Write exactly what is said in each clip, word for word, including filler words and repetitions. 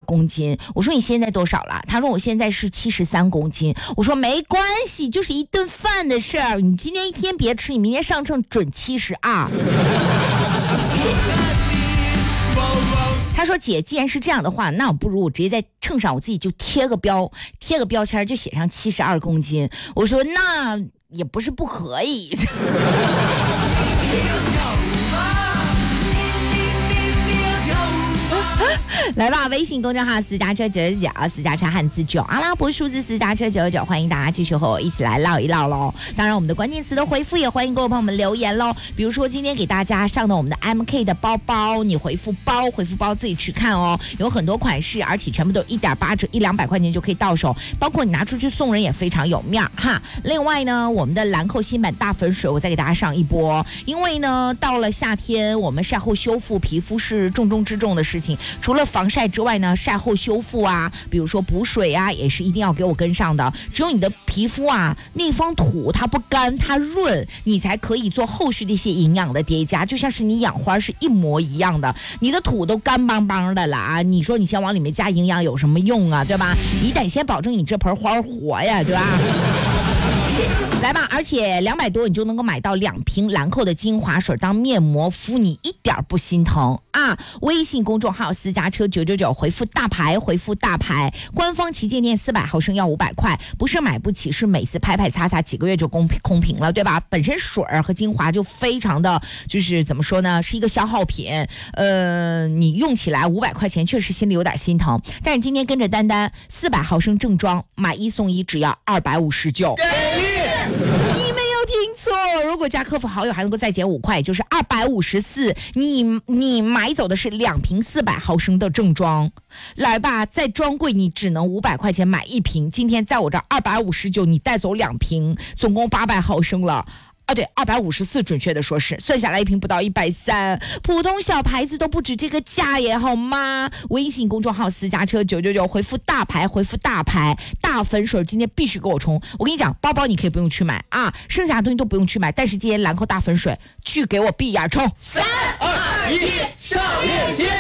公斤。我说你现在多少了？他说我现在是七十三公斤。我说没关系，就是一顿饭的事儿，你今天一天别吃，你明天上秤准七十二。他说姐，既然是这样的话，那我不如我直接在秤上我自己就贴个标，贴个标签就写上七十二公斤。我说那也不是不可以。来吧，微信公众号私家车九九九，私家车汉字九，阿拉伯数字私家车九九九，欢迎大家继续和我一起来唠一唠喽。当然我们的关键词的回复也欢迎各位朋友们留言喽。比如说今天给大家上的我们的 M K 的包包，你回复包回复包自己去看哦，有很多款式，而且全部都一点八折，一两百块钱就可以到手，包括你拿出去送人也非常有面哈。另外呢，我们的兰蔻新版大粉水我再给大家上一波，因为呢到了夏天，我们晒后修复皮肤是重中之重的事情，除了防晒之外呢，晒后修复啊，比如说补水啊，也是一定要给我跟上的。只有你的皮肤啊那方土它不干它润，你才可以做后续的一些营养的叠加，就像是你养花是一模一样的，你的土都干邦邦的了啊，你说你先往里面加营养有什么用啊，对吧？你得先保证你这盆花活呀，对吧？来吧，而且两百多你就能够买到两瓶兰蔻的精华水当面膜敷，你一点不心疼啊！微信公众号私家车九九九，回复大牌，回复大牌，官方旗舰店四百毫升要五百块，不是买不起，是每次拍拍擦擦几个月就空空瓶了，对吧？本身水和精华就非常的，就是怎么说呢，是一个消耗品，呃，你用起来五百块钱确实心里有点心疼，但是今天跟着丹丹四百毫升正装买一送一，只要二百五十九。你没有听错，如果加客服好友还能够再减五块，也就是二百五十四。你你买走的是两瓶四百毫升的正装，来吧，在专柜你只能五百块钱买一瓶，今天在我这二百五十九，你带走两瓶，总共八百毫升了。啊，对，二百五十四，准确的说是，算下来一瓶不到一百三，普通小牌子都不止这个价耶，好吗？微信公众号私家车九九九，回复大牌，回复大牌，大粉水，今天必须给我冲！我跟你讲，包包你可以不用去买啊，剩下的东西都不用去买，但是今天兰蔻大粉水去给我闭眼冲！ 三二一，上链接！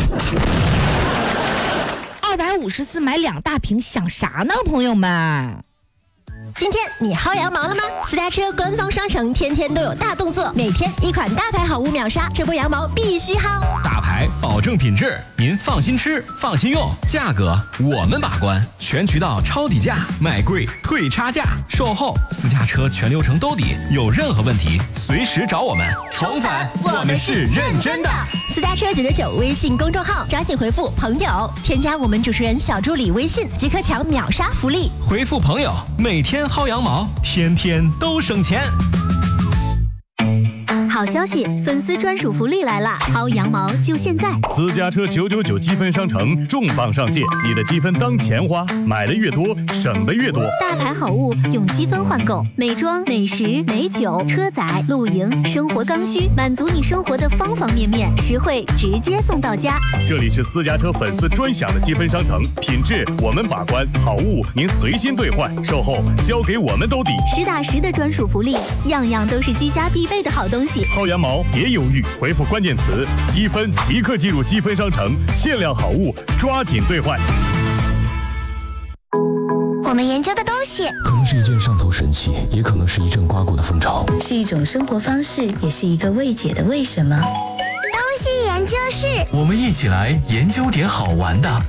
二百五十四买两大瓶，想啥呢，朋友们？ 今天你薅羊毛了吗？私家车官方商城天天都有大动作，每天一款大牌好物秒杀，这波羊毛必须薅。 大牌保证品质，您放心吃，放心用，价格我们把关，全渠道抄底价，买贵退差价，售后私家车全流程兜底，有任何问题随时找我们。重返，我们是认真的。 私家车九九九微信公众号，抓紧回复朋友，添加我们主持人小助理微信，即可抢秒杀福利。 回复朋友，每天薅羊毛，天天都省钱。 好消息，粉丝专属福利来了，薅羊毛就现在！ 私家车九九九积分商城重磅上线，你的积分当钱花，买的越多，省的越多。 大牌好物用积分换购，美妆、美食、美酒、车载、露营、生活刚需，满足你生活的方方面面，实惠直接送到家。 这里是私家车粉丝专享的积分商城，品质我们把关，好物您随心兑换，售后交给我们兜底， 实打实的专属福利，样样都是居家必备的好东西。 薅羊毛别犹豫，回复关键词积分即刻进入积分商城，限量好物抓紧兑换。 我们研究的东西可能是一件上头神器，也可能是一阵刮骨的风潮， 是一种生活方式，也是一个未解的为什么。 东西研究室， 我们一起来研究点好玩的。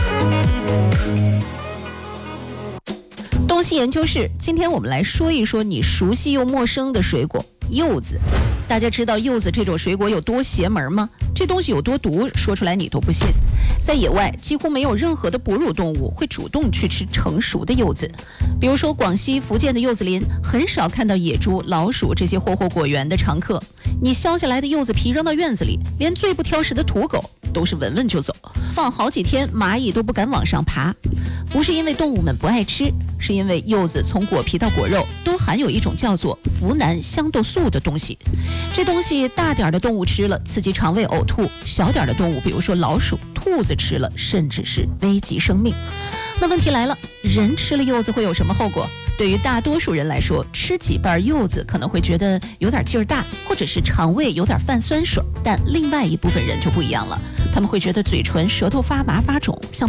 东西研究室，今天我们来说一说你熟悉又陌生的水果柚子。大家知道柚子这种水果有多邪门吗？这东西有多毒，说出来你都不信。在野外几乎没有任何的哺乳动物会主动去吃成熟的柚子，比如说广西、福建的柚子林，很少看到野猪、老鼠这些霍霍果园的常客。你削下来的柚子皮扔到院子里，连最不挑食的土狗都是闻闻就走，放好几天蚂蚁都不敢往上爬。不是因为动物们不爱吃，是因为柚子从果皮到果肉都含有一种叫做呋喃香豆素的东西。这东西大点的动物吃了刺激肠胃呕吐，小点的动物比如说老鼠、兔子吃了甚至是危及生命。那问题来了，人吃了柚子会有什么后果？对于大多数人来说，吃几瓣柚子可能会觉得有点劲儿大，或者是肠胃有点泛酸水，但另外一部分人就不一样了，他们会觉得嘴唇、舌头发麻发肿，像